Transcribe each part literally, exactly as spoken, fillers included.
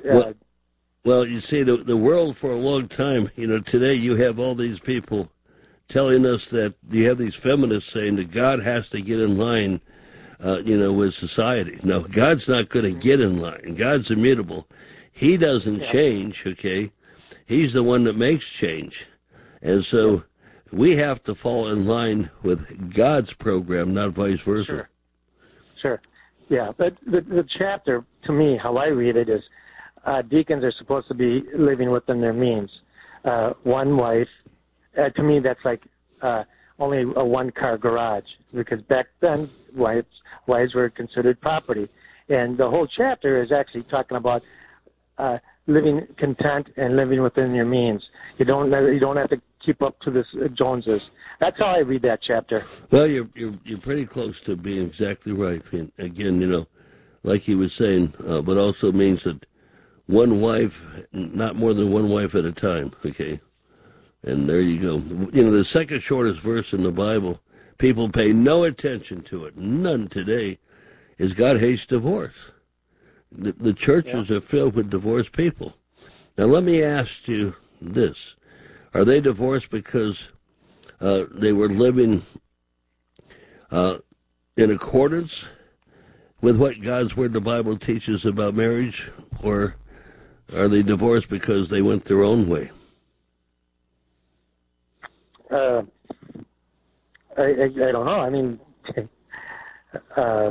well, well, you see, the the world for a long time, you know, today you have all these people telling us that you have these feminists saying that God has to get in line, uh, you know, with society. No, God's not going to get in line. God's immutable. He doesn't yeah. change, okay? He's the one that makes change. And so yeah. we have to fall in line with God's program, not vice versa. Sure. Sure. Yeah, but the, the chapter, to me, how I read it is uh, deacons are supposed to be living within their means. Uh, one wife, uh, to me, that's like uh, only a one-car garage, because back then wives, wives were considered property. And the whole chapter is actually talking about uh, living content and living within your means. You don't you don't have to keep up to the Joneses. That's how I read that chapter. Well, you're you're you're pretty close to being exactly right. And again, you know, like he was saying, uh, but also means that one wife, not more than one wife at a time. Okay, and there you go. You know, the second shortest verse in the Bible, people pay no attention to it. None today. Is God hates divorce. The, the churches yeah. are filled with divorced people. Now, let me ask you this: are they divorced because uh, they were living uh, in accordance with what God's Word, the Bible, teaches about marriage, or are they divorced because they went their own way? Uh, I, I, I don't know. I mean, uh,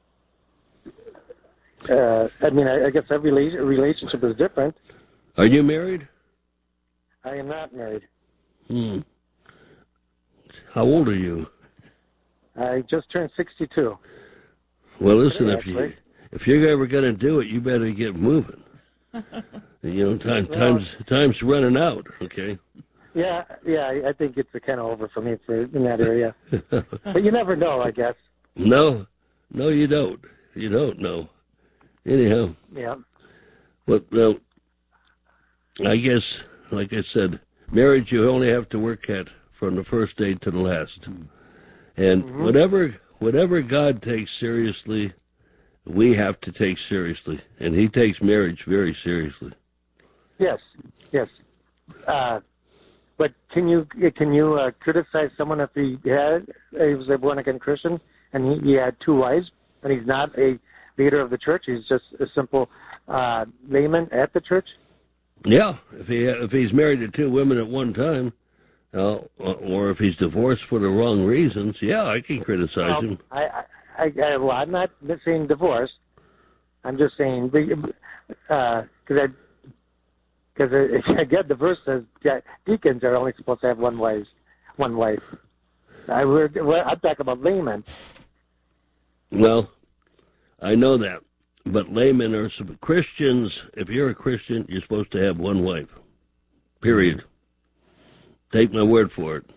uh, I mean, I, I guess every relationship is different. Are you married? I am not married. Hmm. How old are you? I just turned sixty-two. Well, listen, if you if you're ever going to do it, you better get moving. You know, time well, time's time's running out. Okay. Yeah, yeah. I, I think it's kind of over for me for in that area. But you never know, I guess. No, no, you don't. You don't know. Anyhow. Yeah. Well, well, I guess, like I said, marriage you only have to work at from the first day to the last. And mm-hmm. whatever whatever God takes seriously, we have to take seriously. And he takes marriage very seriously. Yes, yes. Uh, but can you can you uh, criticize someone if he had he was a born-again Christian and he, he had two wives and he's not a leader of the church? He's just a simple uh, layman at the church? Yeah, if he if he's married to two women at one time, uh, or if he's divorced for the wrong reasons, yeah, I can criticize well, him. I, I, I, well, I'm not saying divorce. I'm just saying because uh, I because again the verse says deacons are only supposed to have one wife. One wife. I we're, we're, I'm talking about laymen. Well, I know that. But laymen are Christians. If you're a Christian, you're supposed to have one wife. Period. Take my word for it.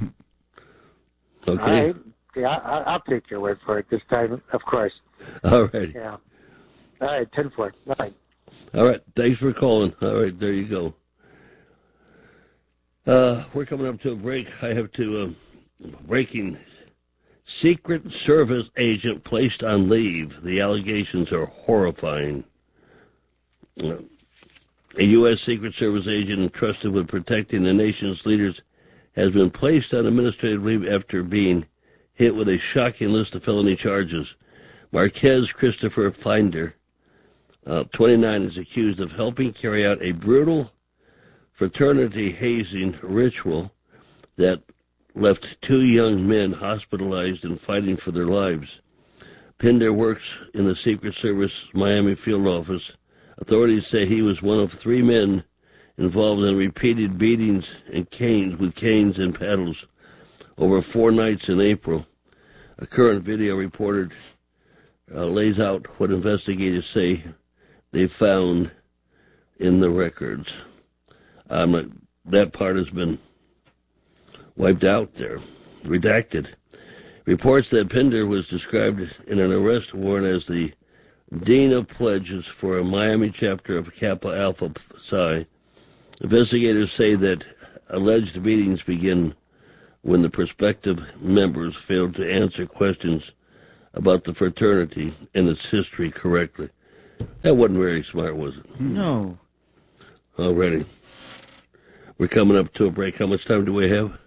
Okay. I, yeah, I, I'll take your word for it this time, of course. All right. Yeah. All right. Ten four. All right. All right. Thanks for calling. All right. There you go. Uh, we're coming up to a break. I have to uh, breaking. Secret Service agent placed on leave. The allegations are horrifying. A U S. Secret Service agent entrusted with protecting the nation's leaders has been placed on administrative leave after being hit with a shocking list of felony charges. Marquez Christopher Finder, uh, twenty-nine, is accused of helping carry out a brutal fraternity hazing ritual that left two young men hospitalized and fighting for their lives. Pinder works in the Secret Service Miami field office. Authorities say he was one of three men involved in repeated beatings and canes with canes and paddles over four nights in April. A current video reported uh, lays out what investigators say they found in the records. Um, that part has been wiped out there, redacted. Reports that Pinder was described in an arrest warrant as the Dean of Pledges for a Miami chapter of Kappa Alpha Psi. Investigators say that alleged beatings begin when the prospective members failed to answer questions about the fraternity and its history correctly. That wasn't very smart, was it? No. Alrighty. We're coming up to a break. How much time do we have?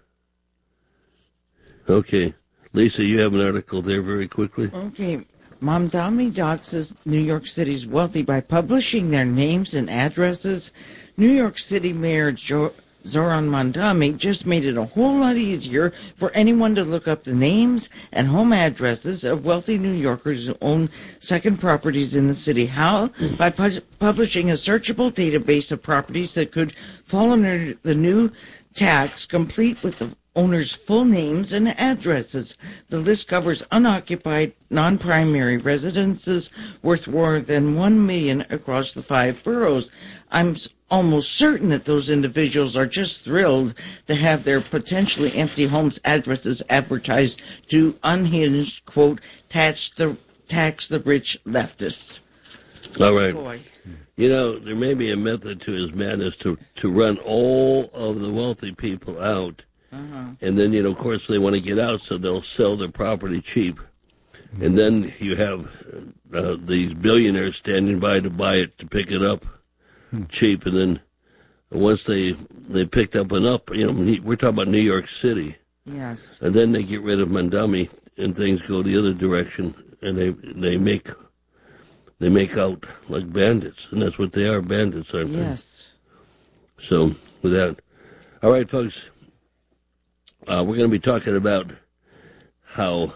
Okay. Lisa, you have an article there very quickly. Okay. Mamdani doxes New York City's wealthy by publishing their names and addresses. New York City Mayor jo- Zoran Mamdani just made it a whole lot easier for anyone to look up the names and home addresses of wealthy New Yorkers who own second properties in the city. How? By pu- publishing a searchable database of properties that could fall under the new tax, complete with the owners' full names and addresses. The list covers unoccupied, non-primary residences worth more than one million dollars across the five boroughs. I'm almost certain that those individuals are just thrilled to have their potentially empty homes' addresses advertised to unhinged, quote, tax the, tax the rich leftists. All right. Boy. You know, there may be a method to his madness to, to run all of the wealthy people out. Uh-huh. And then, you know, of course, they want to get out, so they'll sell their property cheap. Mm-hmm. And then you have uh, these billionaires standing by to buy it, to pick it up hmm. cheap. And then once they they picked up and up, you know, we're talking about New York City. Yes. And then they get rid of Mamdani, and things go the other direction, and they they make they make out like bandits, and that's what they are, bandits, aren't they? Yes. So, with that, all right, folks. Uh, we're going to be talking about how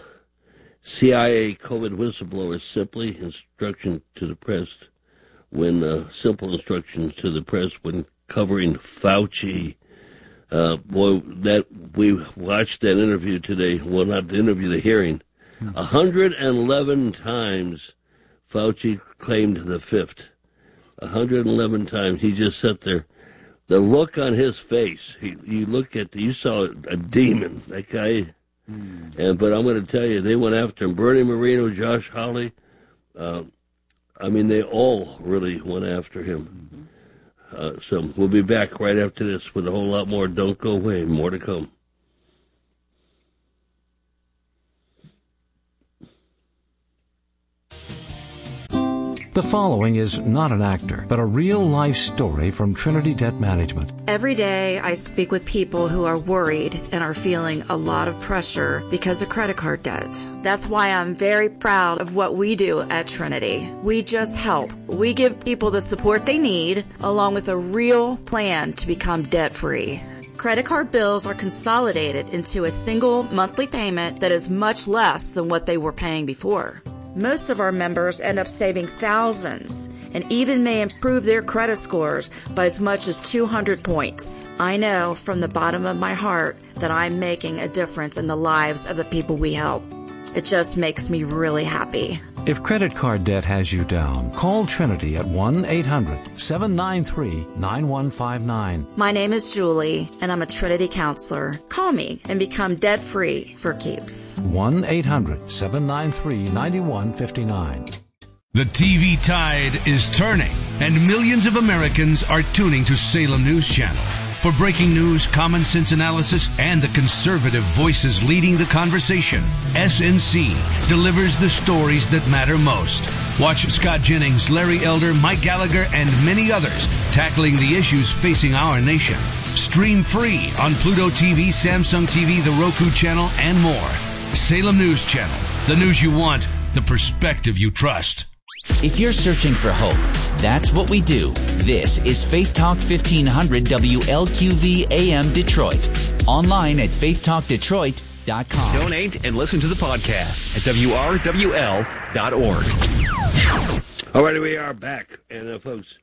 C I A COVID whistleblowers simply instruction to the press when uh, simple instructions to the press when covering Fauci. Uh, boy, that we watched that interview today. Well, not the interview, the hearing. one hundred eleven times Fauci claimed the fifth. one hundred eleven times he just sat there. The look on his face, he, you look at, the, you saw a demon, that guy. Mm. And but I'm going to tell you, they went after him. Bernie Moreno, Josh Hawley, uh, I mean, they all really went after him. Mm-hmm. Uh, so we'll be back right after this with a whole lot more. Don't go away, more to come. The following is not an actor, but a real-life story from Trinity Debt Management. Every day I speak with people who are worried and are feeling a lot of pressure because of credit card debt. That's why I'm very proud of what we do at Trinity. We just help. We give people the support they need, along with a real plan to become debt-free. Credit card bills are consolidated into a single monthly payment that is much less than what they were paying before. Most of our members end up saving thousands and even may improve their credit scores by as much as two hundred points. I know from the bottom of my heart that I'm making a difference in the lives of the people we help. It just makes me really happy. If credit card debt has you down, call Trinity at one eight hundred seven nine three nine one five nine. My name is Julie, and I'm a Trinity counselor. Call me and become debt-free for keeps. one eight hundred seven nine three nine one five nine. The T V tide is turning, and millions of Americans are tuning to Salem News Channel. For breaking news, common sense analysis, and the conservative voices leading the conversation, S N C delivers the stories that matter most. Watch Scott Jennings, Larry Elder, Mike Gallagher, and many others tackling the issues facing our nation. Stream free on Pluto T V, Samsung T V, the Roku channel, and more. Salem News Channel. The news you want, the perspective you trust. If you're searching for hope, that's what we do. This is Faith Talk fifteen hundred W L Q V A M Detroit. Online at faith talk detroit dot com. Donate and listen to the podcast at W R W L dot org. All right, we are back. And, uh, folks,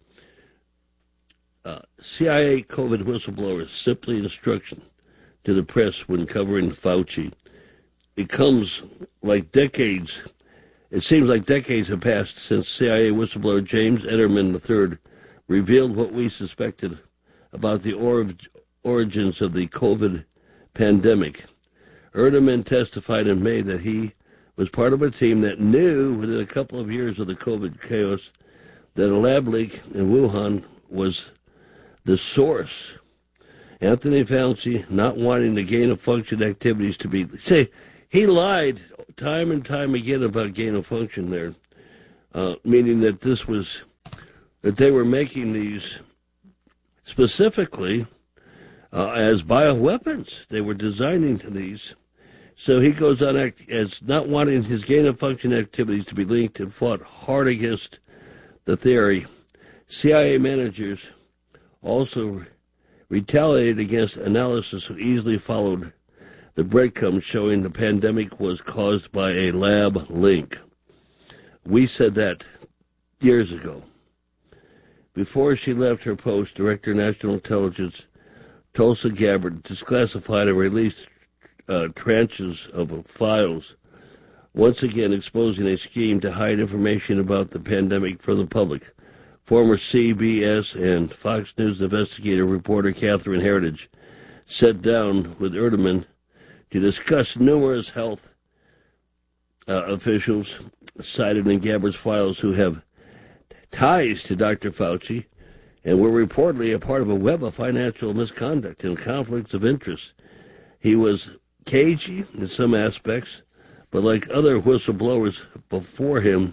uh, C I A COVID whistleblowers, simply instruction to the press when covering Fauci. It comes like decades. It seems like decades have passed since C I A whistleblower James Ederman the third revealed what we suspected about the or- origins of the COVID pandemic. Ederman testified in May that he was part of a team that knew within a couple of years of the COVID chaos that a lab leak in Wuhan was the source. Anthony Fauci, not wanting the gain-of-function activities to be... Say, he lied time and time again about gain of function there. uh, meaning that this was, that they were making these specifically uh, as bioweapons. They were designing these. So he goes on act, as not wanting his gain-of-function activities to be linked and fought hard against the theory. C I A managers also retaliated against analysis who easily followed the breadcrumbs showing the pandemic was caused by a lab link. We said that years ago. Before she left her post, Director of National Intelligence Tulsi Gabbard declassified and released uh, tranches of files, once again exposing a scheme to hide information about the pandemic from the public. Former C B S and Fox News investigative reporter Catherine Heritage sat down with Erdman to discuss numerous health uh, officials cited in Gabbard's files who have ties to Doctor Fauci and were reportedly a part of a web of financial misconduct and conflicts of interest. He was cagey in some aspects, but like other whistleblowers before him,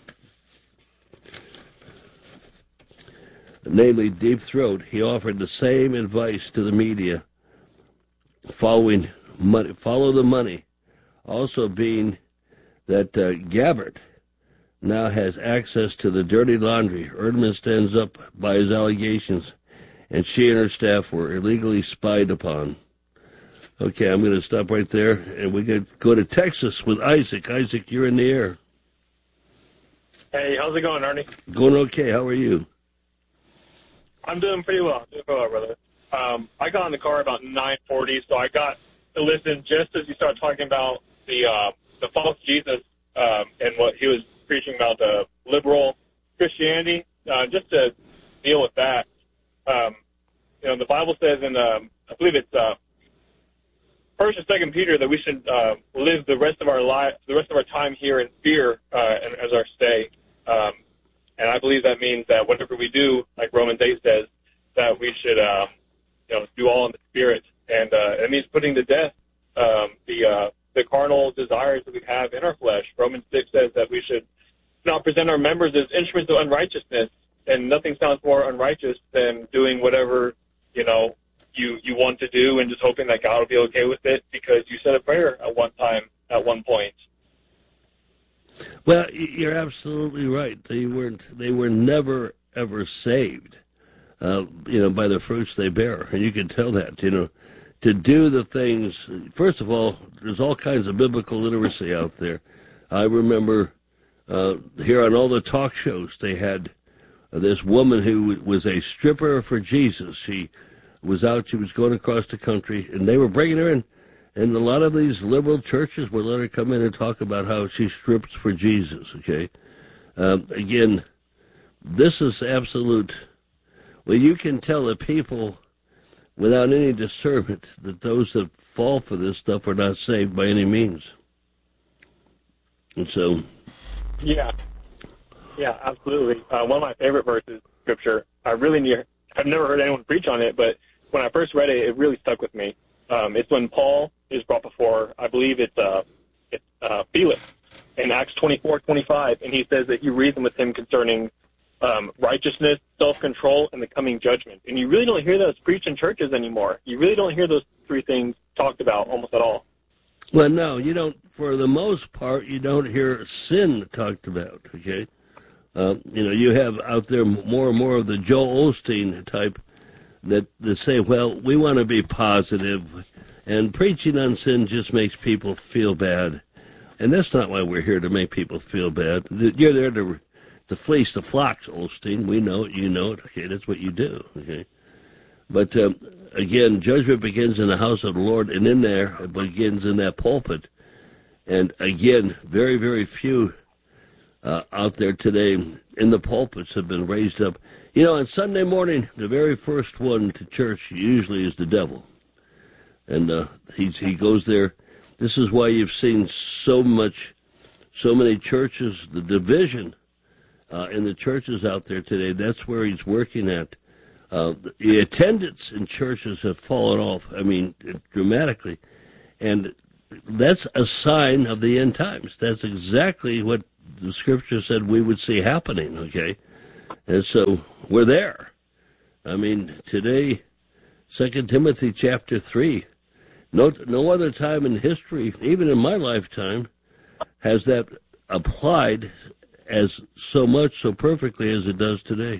namely Deep Throat, he offered the same advice to the media, following money, follow the money. Also being that uh, Gabbard now has access to the dirty laundry. Erdman stands up by his allegations, and she and her staff were illegally spied upon. Okay, I'm going to stop right there, and we could go to Texas with Isaac. Isaac, you're in the air. Hey, how's it going, Ernie? Going okay. How are you? I'm doing pretty well. Doing pretty well, brother. Um, I got in the car about nine forty, so I got to listen just as you started talking about the uh, the false Jesus um, and what he was preaching about the liberal Christianity. Uh, just to deal with that, um, you know, the Bible says in um, I believe it's uh, First and Second Peter that we should uh, live the rest of our life, the rest of our time here in fear uh, and, as our stay. Um, And I believe that means that whatever we do, like Romans eight says, that we should, um, you know, do all in the Spirit. And uh, it means putting to death um, the uh, the carnal desires that we have in our flesh. Romans six says that we should not present our members as instruments of unrighteousness. And nothing sounds more unrighteous than doing whatever, you know, you, you want to do and just hoping that God will be okay with it because you said a prayer at one time, at one point. Well, you're absolutely right. They weren't. They were never ever saved, uh, you know, by the fruits they bear, and you can tell that. You know, to do the things. First of all, there's all kinds of biblical literacy out there. I remember uh, here on all the talk shows they had uh, this woman who was a stripper for Jesus. She was out. She was going across the country, and they were bringing her in. And a lot of these liberal churches would let her come in and talk about how she strips for Jesus, okay? Um, again, this is absolute. Well, you can tell the people without any discernment that those that fall for this stuff are not saved by any means. And so. Yeah. Yeah, absolutely. Uh, one of my favorite verses, Scripture, I really near, I've never heard anyone preach on it, but when I first read it, it really stuck with me. Um, it's when Paul is brought before, I believe it's, uh, it's uh, Felix in Acts twenty-four twenty-five, and he says that you reason with him concerning um, righteousness, self-control, and the coming judgment. And you really don't hear those preached in churches anymore. You really don't hear those three things talked about almost at all. Well, no, you don't. For the most part, you don't hear sin talked about, okay? Um, you know, you have out there more and more of the Joel Osteen type that, that say, well, we want to be positive, and preaching on sin just makes people feel bad. And that's not why we're here, to make people feel bad. You're there to to fleece the flocks, Osteen. We know it, you know it. Okay, that's what you do, okay? But, um, again, judgment begins in the house of the Lord, and in there, it begins in that pulpit. And, again, very, very few uh, out there today in the pulpits have been raised up. You know, on Sunday morning, the very first one to church usually is the devil. And uh, he, he goes there. This is why you've seen so much, so many churches, the division uh, in the churches out there today. That's where he's working at. Uh, the attendance in churches have fallen off, I mean, dramatically. And that's a sign of the end times. That's exactly what the Scripture said we would see happening, okay? And so we're there. I mean, today, Second Timothy chapter three, no, no other time in history, even in my lifetime, has that applied as so much, so perfectly as it does today.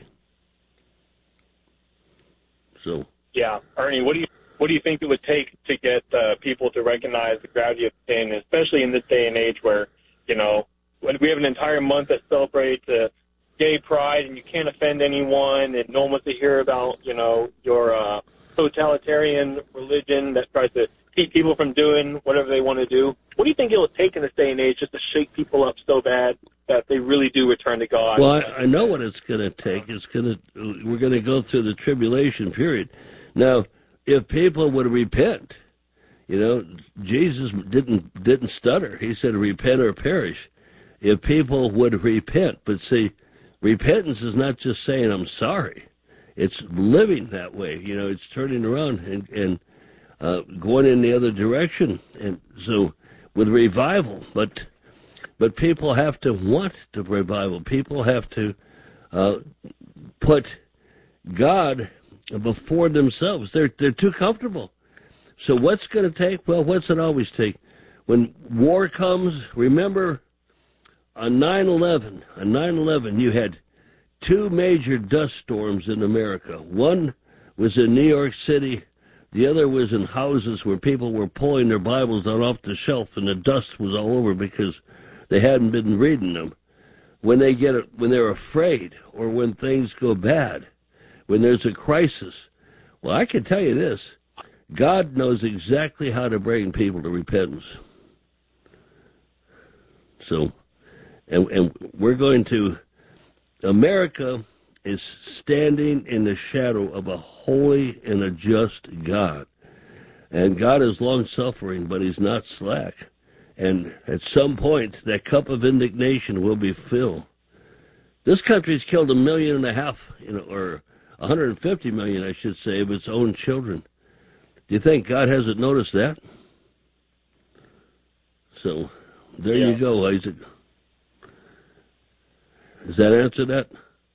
So. Yeah, Ernie, what do you what do you think it would take to get uh, people to recognize the gravity of sin, especially in this day and age where, you know, when we have an entire month that celebrates uh, gay pride and you can't offend anyone and no one wants to hear about, you know, your uh, totalitarian religion that tries to keep people from doing whatever they want to do. What do you think it will take in this day and age just to shake people up so bad that they really do return to God? Well, I, I know what it's going to take. It's going to we're going to go through the tribulation period. Now, if people would repent, you know, Jesus didn't didn't stutter. He said, "Repent or perish." If people would repent, but see, repentance is not just saying I'm sorry; it's living that way. You know, it's turning around and and uh, going in the other direction. And so, with revival, but but people have to want to revival. People have to uh, put God before themselves. They're they're too comfortable. So what's going to take? Well, what's it always take? When war comes, remember on nine eleven, on nine eleven you had two major dust storms in America. One was in New York City. The other was in houses where people were pulling their Bibles down off the shelf and the dust was all over because they hadn't been reading them. When they get when they're afraid or when things go bad, when there's a crisis, well, I can tell you this. God knows exactly how to bring people to repentance. So, and, and we're going to, America is standing in the shadow of a holy and a just God. And God is long-suffering, but he's not slack. And at some point, that cup of indignation will be filled. This country's killed a million and a half, you know, or one hundred fifty million, I should say, of its own children. Do you think God hasn't noticed that? So, there yeah. you go, Isaac. Does that answer that?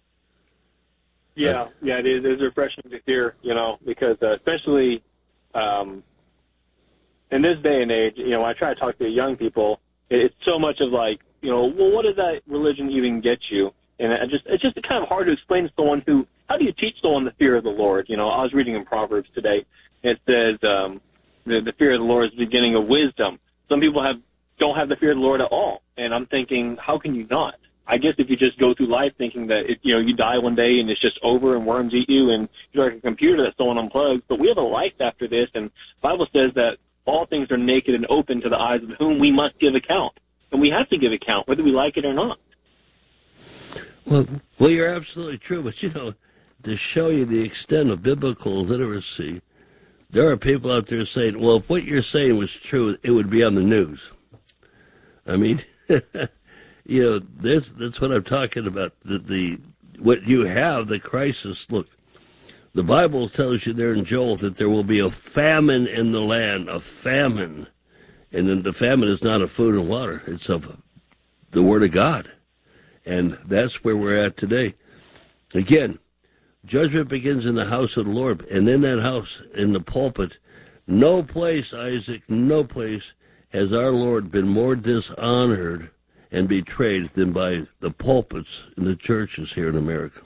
Yeah, yeah, it is. It's refreshing to hear, you know, because uh, especially um, in this day and age, you know, when I try to talk to young people, it's so much of like, you know, well, what does that religion even get you? And I just it's just kind of hard to explain to someone who, how do you teach someone the fear of the Lord? You know, I was reading in Proverbs today. It says um, the, the fear of the Lord is the beginning of wisdom. Some people have don't have the fear of the Lord at all. And I'm thinking, how can you not? I guess if you just go through life thinking that, if, you know, you die one day and it's just over and worms eat you and you're like a computer that someone unplugs. But we have a life after this. And the Bible says that all things are naked and open to the eyes of whom we must give account. And we have to give account, whether we like it or not. Well, well, you're absolutely true. But, you know, to show you the extent of biblical literacy, there are people out there saying, well, if what you're saying was true, it would be on the news. I mean, you know, that's, that's what I'm talking about. The, the what you have, the crisis. Look, the Bible tells you there in Joel that there will be a famine in the land, a famine. And then the famine is not of food and water. It's of the Word of God. And that's where we're at today. Again, judgment begins in the house of the Lord. And in that house, in the pulpit, no place, Isaac, no place has our Lord been more dishonored and betrayed than by the pulpits in the churches here in America.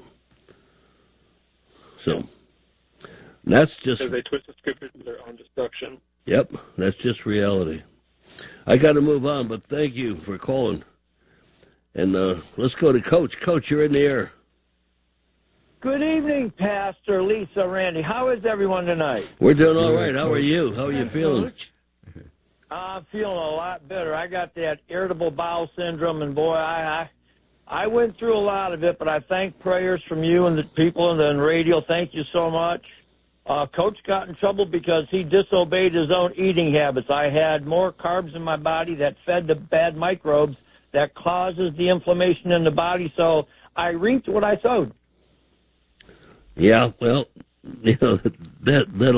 So, that's just... Because they twist the scriptures to their own destruction. Yep, that's just reality. I got to move on, but thank you for calling. And uh, let's go to Coach. Coach, you're in the air. Good evening, Pastor Lisa, Randy. How is everyone tonight? We're doing all right. How are you? How are you feeling? I'm feeling a lot better. I got that irritable bowel syndrome, and boy, I, I I went through a lot of it, but I thank prayers from you and the people in the radio. Thank you so much. Uh, Coach got in trouble because he disobeyed his own eating habits. I had more carbs in my body that fed the bad microbes that causes the inflammation in the body, so I reaped what I sowed. Yeah, well, you know, that, that'll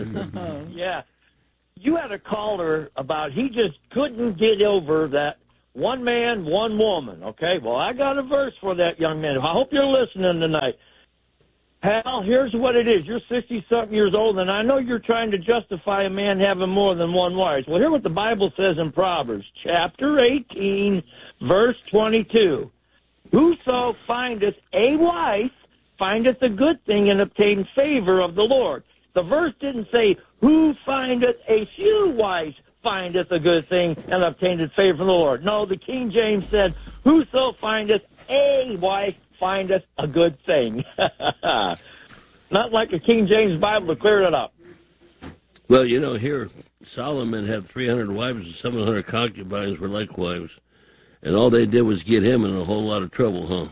happen. Yeah. You had a caller about he just couldn't get over that One man, one woman. Okay, well, I got a verse for that, young man. I hope you're listening tonight. Hal, here's what it is. You're sixty-something years old, and I know you're trying to justify a man having more than one wife. Well, hear what the Bible says in Proverbs, chapter eighteen, verse twenty-two. Whoso findeth a wife findeth a good thing and obtains favor of the Lord. The verse didn't say, who findeth a few wives findeth a good thing and obtaineth favor from the Lord. No, the King James said, whoso findeth a wife findeth a good thing. Not like the King James Bible to clear it up. Well, you know, here, Solomon had three hundred wives and seven hundred concubines were like wives. And all they did was get him in a whole lot of trouble, huh?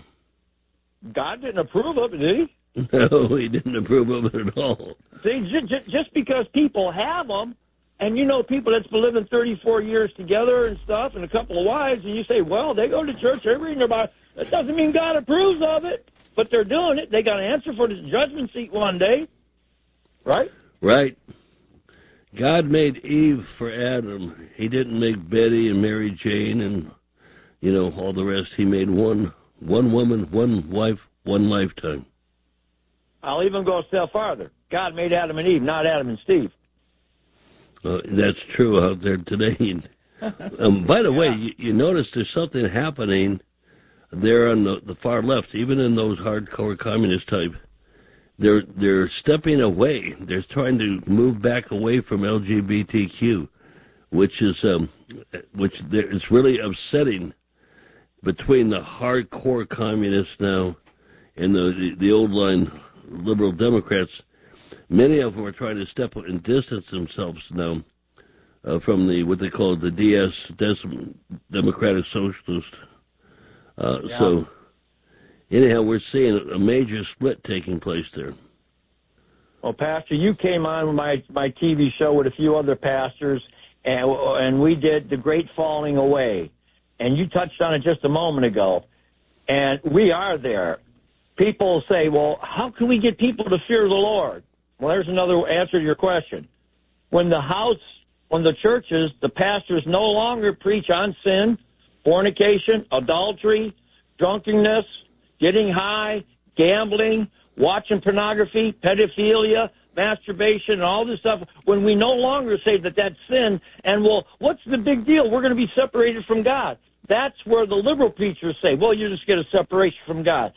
God didn't approve of it, did he? No, he didn't approve of it at all. See, j- just because people have them, and you know people that's been living thirty-four years together and stuff, and a couple of wives, and you say, well, they go to church, they're reading about it. That doesn't mean God approves of it, but they're doing it. They got to answer for the judgment seat one day, right? Right. God made Eve for Adam. He didn't make Betty and Mary Jane and, you know, all the rest. He made one one woman, one wife, one lifetime. I'll even go a step farther. God made Adam and Eve, not Adam and Steve. Uh, that's true out there today. um, by the yeah. way, you, you notice there's something happening there on the, the far left, even in those hardcore communist type. They're they're stepping away. They're trying to move back away from L G B T Q, which is um, which it's really upsetting between the hardcore communists now and the, the, the old line liberal Democrats. Many of them are trying to step up and distance themselves now uh, from the what they call the D S, Democratic Socialist. Uh, yeah. So, anyhow, we're seeing a major split taking place there. Well, Pastor, you came on my, my T V show with a few other pastors, and, and we did The Great Falling Away. And you touched on it just a moment ago. And we are there. People say, well, how can we get people to fear the Lord? Well, there's another answer to your question. When the house, when the churches, the pastors no longer preach on sin, fornication, adultery, drunkenness, getting high, gambling, watching pornography, pedophilia, masturbation, and all this stuff, when we no longer say that that's sin, and, well, what's the big deal? We're going to be separated from God. That's where the liberal preachers say, well, you just get a separation from God.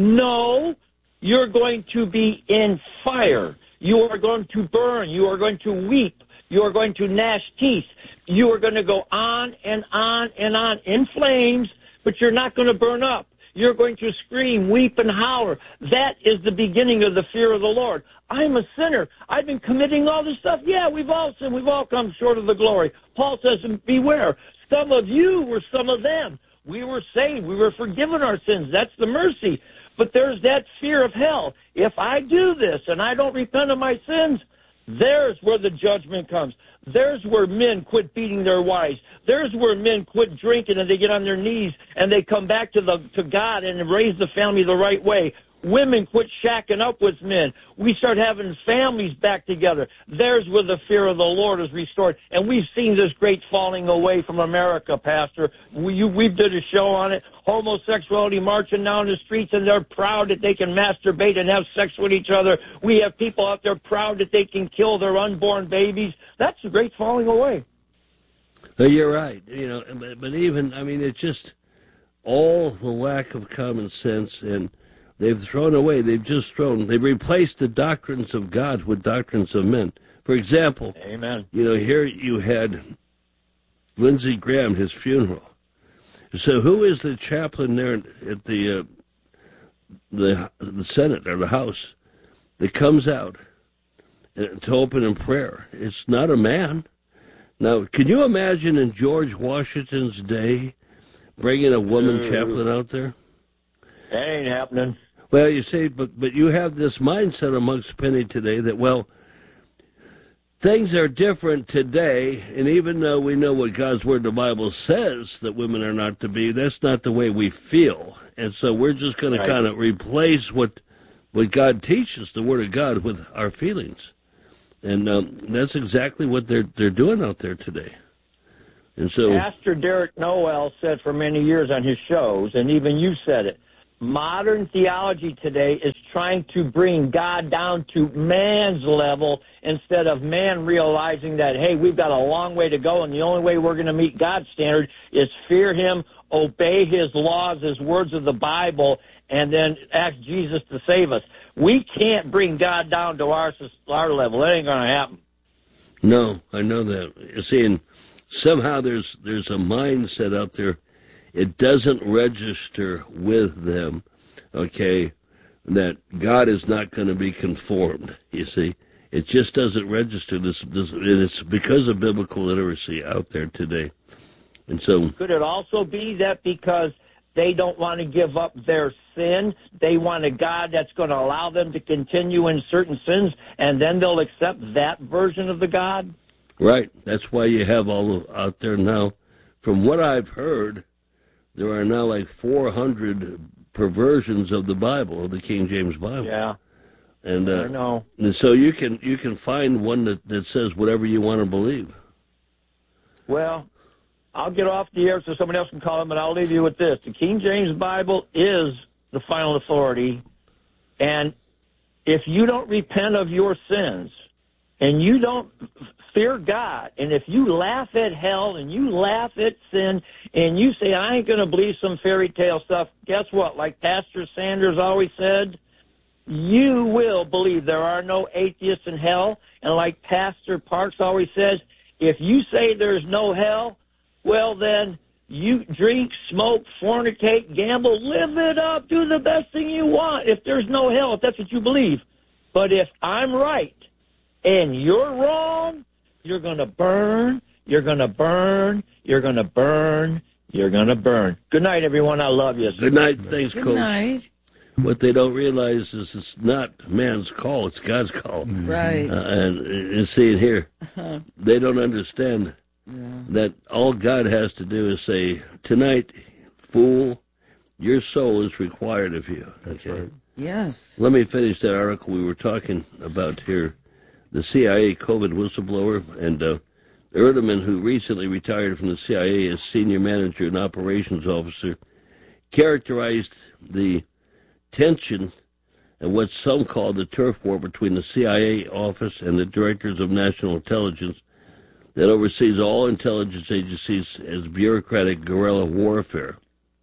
No, you're going to be in fire. You are going to burn. You are going to weep. You are going to gnash teeth. You are going to go on and on and on in flames, but you're not going to burn up. You're going to scream, weep, and holler. That is the beginning of the fear of the Lord. I'm a sinner. I've been committing all this stuff. Yeah, we've all sinned. We've all come short of the glory. Paul says, beware. Some of you were some of them. We were saved. We were forgiven our sins. That's the mercy. But there's that fear of hell. If I do this and I don't repent of my sins, there's where the judgment comes. There's where men quit beating their wives. There's where men quit drinking and they get on their knees and they come back to the to God and raise the family the right way. Women quit shacking up with men. We start having families back together. There's where the fear of the Lord is restored. And we've seen this great falling away from America, Pastor. We, you, we did a show on it. Homosexuality marching down the streets, and they're proud that they can masturbate and have sex with each other. We have people out there proud that they can kill their unborn babies. That's a great falling away. No, you're right. You know, but, but even, I mean, it's just all the lack of common sense, and they've thrown away, they've just thrown, they've replaced the doctrines of God with doctrines of men. For example, Amen. You know, here you had Lindsey Graham, his funeral. So who is the chaplain there at the, uh, the, the Senate or the House that comes out to open in prayer? It's not a man. Now, can you imagine in George Washington's day bringing a woman uh, chaplain out there? That ain't happening. Well, you say, but but you have this mindset amongst Penny today that, well, things are different today, and even though we know what God's Word, the Bible, says that women are not to be, that's not the way we feel. And so we're just going right. to kind of replace what what God teaches, the Word of God, with our feelings. And um, that's exactly what they're they're doing out there today. And so, Pastor Derek Noel said for many years on his shows, and even you said it, modern theology today is trying to bring God down to man's level instead of man realizing that, hey, we've got a long way to go, and the only way we're going to meet God's standard is fear him, obey his laws, his words of the Bible, and then ask Jesus to save us. We can't bring God down to our, our level. That ain't going to happen. No, I know that. You're saying somehow there's there's a mindset out there. It doesn't register with them, okay, that God is not going to be conformed, you see. It just doesn't register. This, this, and it's because of biblical literacy out there today. And so, could it also be that because they don't want to give up their sin, they want a God that's going to allow them to continue in certain sins, and then they'll accept that version of the God? Right. That's why you have all of, out there now. From what I've heard, there are now like four hundred perversions of the Bible, of the King James Bible. Yeah. And uh, I know. And so you can you can find one that, that says whatever you want to believe. Well, I'll get off the air so somebody else can call him, but I'll leave you with this. The King James Bible is the final authority, and if you don't repent of your sins, and you don't fear God, and if you laugh at hell, and you laugh at sin, and you say, I ain't going to believe some fairy tale stuff, guess what? Like Pastor Sanders always said, you will believe there are no atheists in hell, and like Pastor Parks always says, if you say there's no hell, well, then you drink, smoke, fornicate, gamble, live it up, do the best thing you want if there's no hell, if that's what you believe. But if I'm right and you're wrong, you're going to burn, you're going to burn, you're going to burn, you're going to burn. Good night, everyone. I love you. Good night. Thanks, Good Coach. night. What they don't realize is it's not man's call, it's God's call. Right. Uh, and, and see it here. Uh-huh. They don't understand Yeah. that all God has to do is say, tonight, fool, your soul is required of you. That's okay? right. Yes. Let me finish that article we were talking about here. The C I A COVID whistleblower and uh, Erdeman, who recently retired from the C I A as senior manager and operations officer, characterized the tension and what some call the turf war between the C I A office and the directors of national intelligence that oversees all intelligence agencies as bureaucratic guerrilla warfare.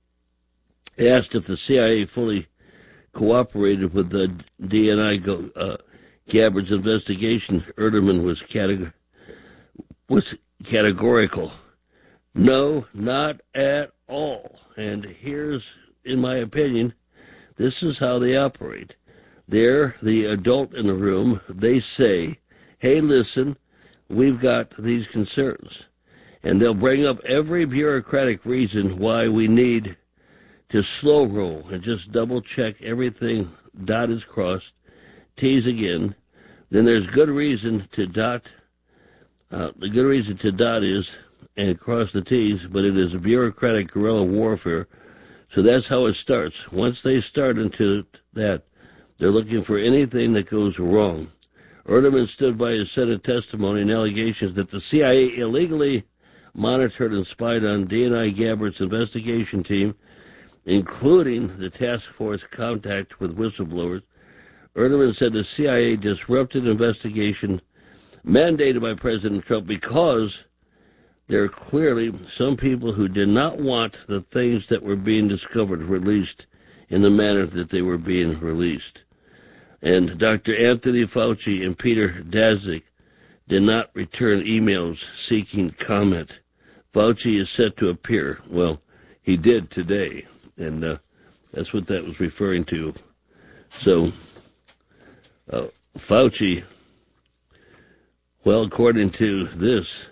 He asked if the C I A fully cooperated with the D N I uh, Gabbard's investigation. Erdeman was, categ- was categorical. No, not at all. And here's, in my opinion, this is how they operate. They're the adult in the room. They say, hey, listen, we've got these concerns. And they'll bring up every bureaucratic reason why we need to slow roll and just double check everything, dot is crossed, T's again. Then there's good reason to dot, uh, the good reason to dot is and cross the T's, but it is a bureaucratic guerrilla warfare. So that's how it starts. Once they start into that, they're looking for anything that goes wrong. Erdeman stood by his Senate testimony and allegations that the C I A illegally monitored and spied on D N I Gabbard's investigation team, including the task force contact with whistleblowers. Erdeman said the C I A disrupted investigation mandated by President Trump because there are clearly some people who did not want the things that were being discovered released in the manner that they were being released. And Doctor Anthony Fauci and Peter Daszak did not return emails seeking comment. Fauci is set to appear. Well, he did today, and uh, that's what that was referring to. So, uh, Fauci, well, according to this,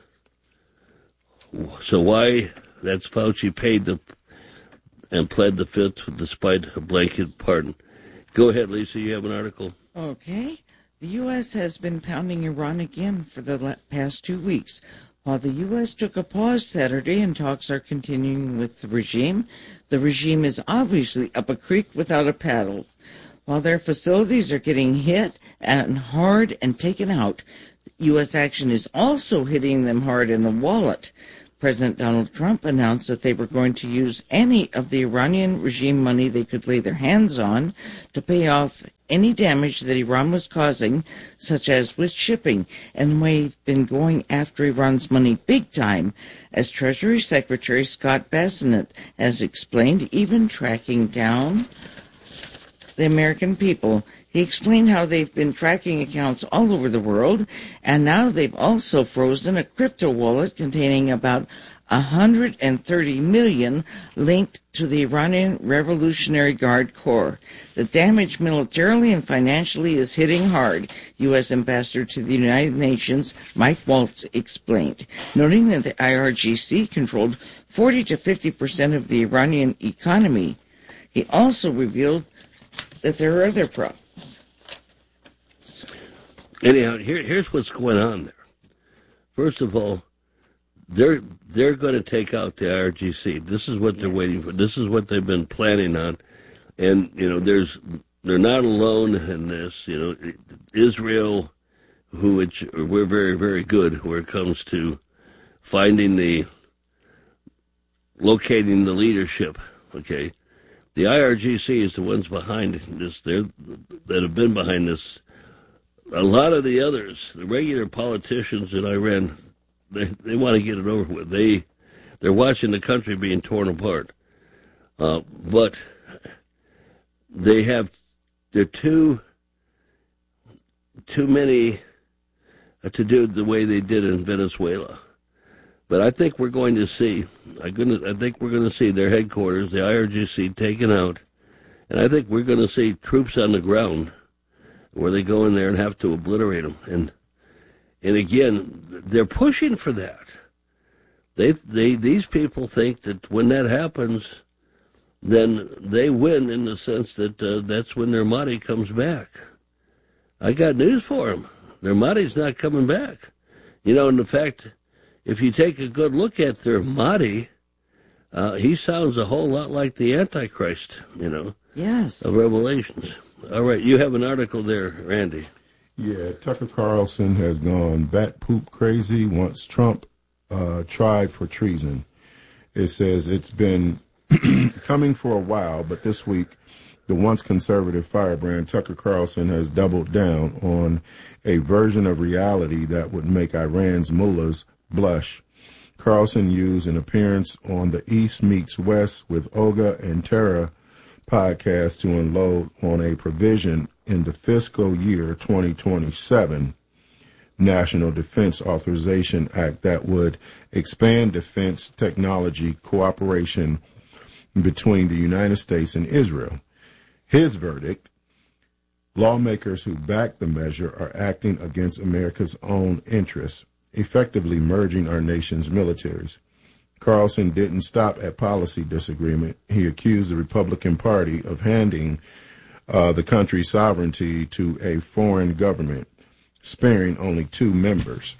so why, that's Fauci paid the and pled the fifth despite a blanket pardon. Go ahead, Lisa, you have an article. Okay. The U S has been pounding Iran again for the past two weeks. While the U S took a pause Saturday and talks are continuing with the regime, the regime is obviously up a creek without a paddle. While their facilities are getting hit and hard and taken out, U S action is also hitting them hard in the wallet. President Donald Trump announced that they were going to use any of the Iranian regime money they could lay their hands on to pay off any damage that Iran was causing, such as with shipping, and we've been going after Iran's money big time, as Treasury Secretary Scott Bassett has explained, even tracking down the American people. He explained how they've been tracking accounts all over the world, and now they've also frozen a crypto wallet containing about one hundred thirty million linked to the Iranian Revolutionary Guard Corps. The damage militarily and financially is hitting hard, U S Ambassador to the United Nations Mike Waltz explained, noting that the I R G C controlled forty to fifty percent of the Iranian economy. He also revealed that there are other problems. Anyhow, here, here's what's going on there. First of all, they're they're going to take out the I R G C. This is what they're yes. waiting for. This is what they've been planning on. And, you know, there's they're not alone in this. You know, Israel, who which we're very, very good where it comes to finding the, locating the leadership, okay? The I R G C is the ones behind this. They're that have been behind this. A lot of the others, the regular politicians in Iran, they they want to get it over with. They they're watching the country being torn apart. Uh, but they have they're too too many to do the way they did in Venezuela. But I think we're going to see, I think we're going to see their headquarters, the I R G C, taken out. And I think we're going to see troops on the ground where they go in there and have to obliterate them. And and again, they're pushing for that. They they these people think that when that happens, then they win in the sense that uh, that's when their Mahdi comes back. I got news for them. Their Mahdi's not coming back. You know, and the fact, if you take a good look at their Mahdi, uh, he sounds a whole lot like the Antichrist, you know, yes, of Revelations. All right, you have an article there, Randy. Yeah, Tucker Carlson has gone bat poop crazy once Trump uh, tried for treason. It says it's been coming for a while, but this week, the once conservative firebrand Tucker Carlson has doubled down on a version of reality that would make Iran's mullahs blush. Carlson used an appearance on the East Meets West with Olga and Tara podcast to unload on a provision in the fiscal year twenty twenty-seven National Defense Authorization Act that would expand defense technology cooperation between the United States and Israel. His verdict: lawmakers who back the measure are acting against America's own interests, effectively merging our nation's militaries. Carlson didn't stop at policy disagreement. He accused the Republican Party of handing uh, the country's sovereignty to a foreign government, sparing only two members.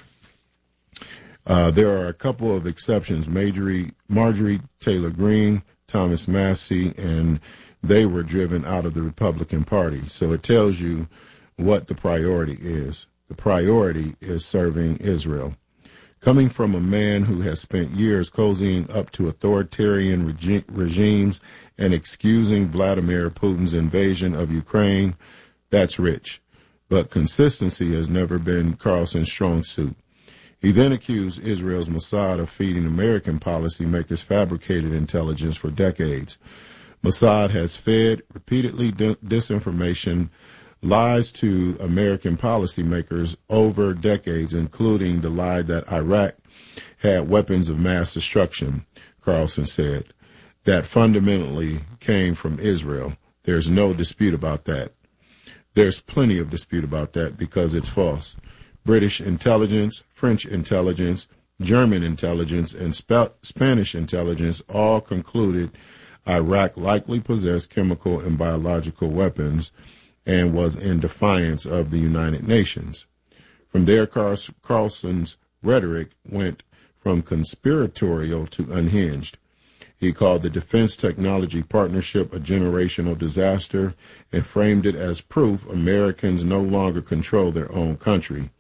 Uh, there are a couple of exceptions: Marjorie, Marjorie Taylor Greene, Thomas Massie, and they were driven out of the Republican Party. So it tells you what the priority is. The priority is serving Israel. Coming from a man who has spent years cozying up to authoritarian regi- regimes and excusing Vladimir Putin's invasion of Ukraine, that's rich. But consistency has never been Carlson's strong suit. He then accused Israel's Mossad of feeding American policymakers fabricated intelligence for decades. Mossad has fed repeatedly di- disinformation, lies to American policymakers over decades, including the lie that Iraq had weapons of mass destruction, Carlson said, that fundamentally came from Israel. There's no dispute about that. There's plenty of dispute about that because it's false. British intelligence, French intelligence, German intelligence, and Sp- Spanish intelligence all concluded Iraq likely possessed chemical and biological weapons and was in defiance of the United Nations. From there, Carlson's rhetoric went from conspiratorial to unhinged. He called the Defense Technology Partnership a generational disaster and framed it as proof Americans no longer control their own country.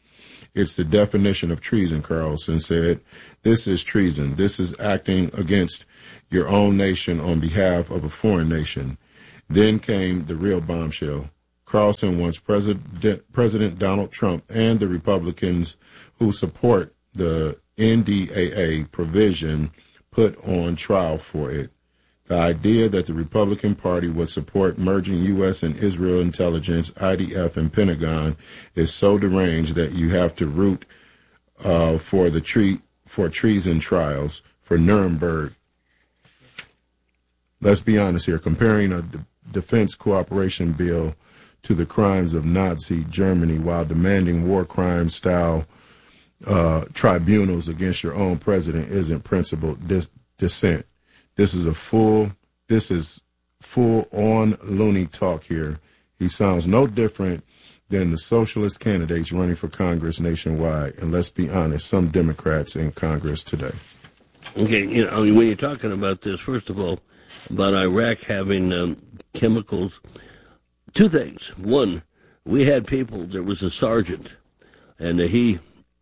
It's the definition of treason, Carlson said. This is treason. This is acting against your own nation on behalf of a foreign nation. Then came the real bombshell. Carlson wants President, President Donald Trump and the Republicans who support the N D A A provision put on trial for it. The idea that the Republican Party would support merging U S and Israel intelligence, I D F, and Pentagon is so deranged that you have to root uh, for the tre- for treason trials for Nuremberg. Let's be honest here. Comparing a d- defense cooperation bill to the crimes of Nazi Germany while demanding war crime style uh, tribunals against your own president isn't principled dis- dissent. This is a full, this is full on loony talk here. He sounds no different than the socialist candidates running for Congress nationwide. And let's be honest, some Democrats in Congress today. Okay, you know, I mean, when you're talking about this, first of all, about Iraq having um, chemicals, two things. One, we had people, there was a sergeant, and uh, he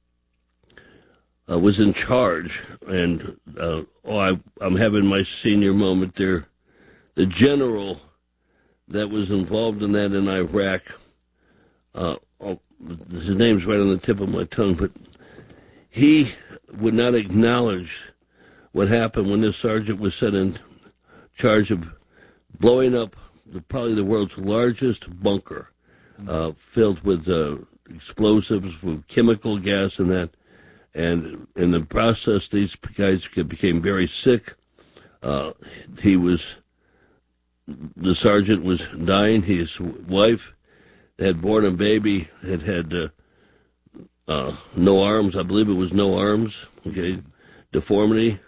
uh, was in charge, and uh, oh, I, I'm having my senior moment there. The general that was involved in that in Iraq, uh, oh, his name's right on the tip of my tongue, but he would not acknowledge what happened when this sergeant was set in charge of blowing up the, probably the world's largest bunker, uh, filled with uh, explosives, with chemical gas and that. And in the process, these guys became very sick. Uh, he was, the sergeant was dying. His wife had born a baby, had had uh, uh, no arms. I believe it was no arms, okay, deformity.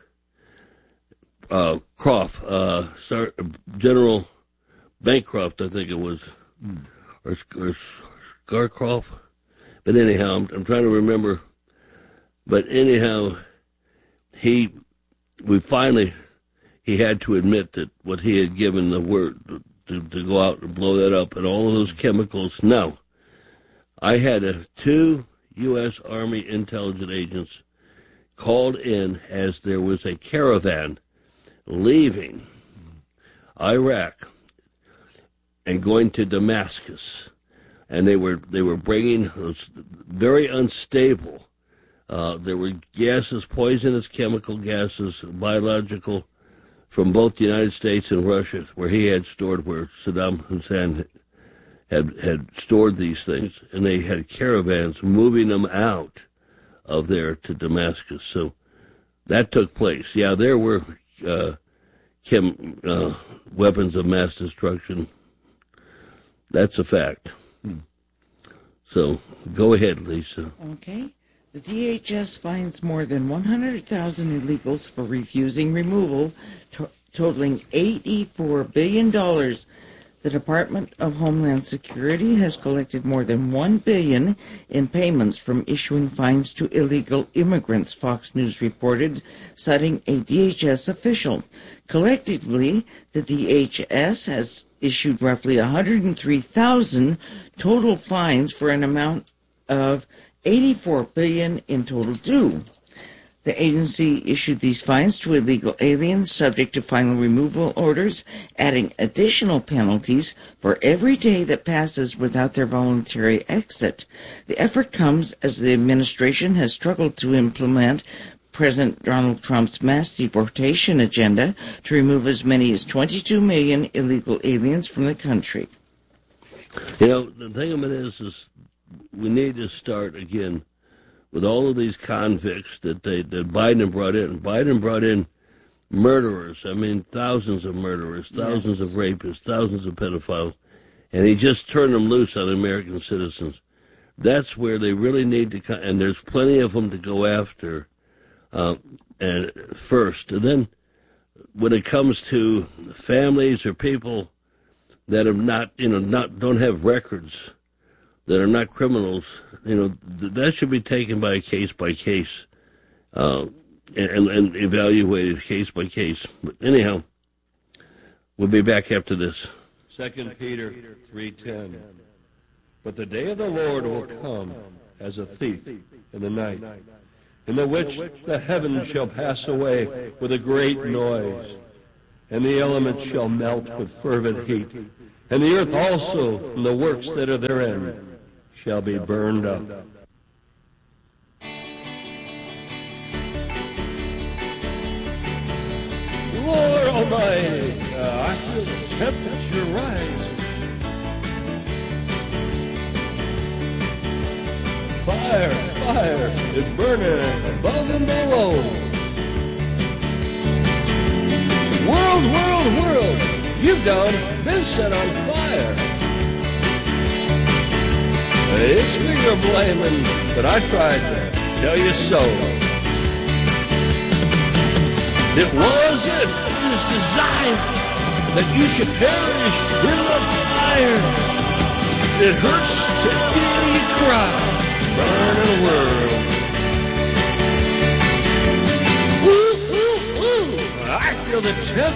Uh, Croft, uh, Sar- General Bancroft, I think it was, mm. or, or Scarcroft. But anyhow, I'm, I'm trying to remember. But anyhow, he, we finally, he had to admit that what he had given the word to, to go out and blow that up and all of those chemicals. Now, I had a, two U S Army intelligence agents called in as there was a caravan leaving Iraq and going to Damascus, and they were they were bringing those very unstable. Uh, there were gases, poisonous chemical gases, biological, from both the United States and Russia, where he had stored, where Saddam Hussein had had stored these things, and they had caravans moving them out of there to Damascus. So that took place. Yeah, there were uh, chem, uh, weapons of mass destruction. That's a fact. Hmm. So go ahead, Lisa. Okay. The D H S finds more than one hundred thousand illegals for refusing removal, to- totaling eighty-four billion dollars. The Department of Homeland Security has collected more than one billion dollars in payments from issuing fines to illegal immigrants, Fox News reported, citing a D H S official. Collectively, the D H S has issued roughly one hundred three thousand total fines for an amount of eighty-four billion dollars in total due. The agency issued these fines to illegal aliens subject to final removal orders, adding additional penalties for every day that passes without their voluntary exit. The effort comes as the administration has struggled to implement President Donald Trump's mass deportation agenda to remove as many as twenty-two million illegal aliens from the country. You know, the thing of it is, is we need to start again with all of these convicts that they that Biden brought in. Biden brought in murderers. I mean, thousands of murderers, thousands yes. of rapists, thousands of pedophiles, and he just turned them loose on American citizens. That's where they really need to come, and there's plenty of them to go after uh, and first. And then when it comes to families or people that have not, you know, not don't have records, that are not criminals, you know, th- that should be taken by case by case, uh, and, and evaluated case by case. But anyhow, we'll be back after this. Second Peter three ten. But the day of the Lord will come as a thief in the night, in the which the heavens shall pass away with a great noise, and the elements shall melt with fervent heat, and the earth also and the works that are therein shall be burned up. Lord Almighty, uh, I feel the temperature rise. Fire, fire is burning above and below. World, world, world, you've done been set on fire. It's me you're blaming, but I tried to tell you so. It was it. It was designed that you should perish in the fire. It hurts to hear you cry, burning world. Ooh, ooh, ooh. I feel the temperature